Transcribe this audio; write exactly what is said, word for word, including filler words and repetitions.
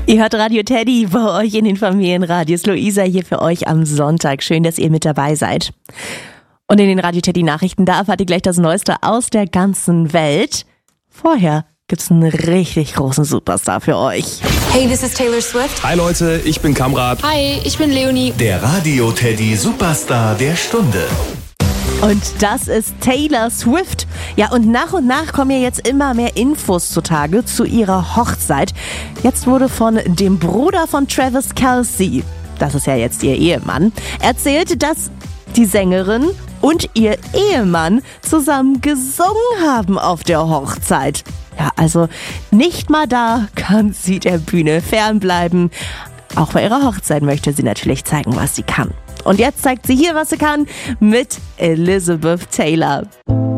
Ihr hört Radio Teddy bei euch in den Familienradios. Luisa hier für euch am Sonntag. Schön, dass ihr mit dabei seid. Und in den Radio Teddy Nachrichten, da erfahrt ihr gleich das Neueste aus der ganzen Welt. Vorher gibt's einen richtig großen Superstar für euch. Hey, this is Taylor Swift. Hi Leute, ich bin Kamrat. Hi, ich bin Leonie. Der Radio Teddy Superstar der Stunde. Und das ist Taylor Swift. Ja, und nach und nach kommen ja jetzt immer mehr Infos zutage zu ihrer Hochzeit. Jetzt wurde von dem Bruder von Travis Kelce, das ist ja jetzt ihr Ehemann, erzählt, dass die Sängerin und ihr Ehemann zusammen gesungen haben auf der Hochzeit. Ja, also nicht mal da kann sie der Bühne fernbleiben. Auch bei ihrer Hochzeit möchte sie natürlich zeigen, was sie kann. Und jetzt zeigt sie hier, was sie kann, mit Elizabeth Taylor.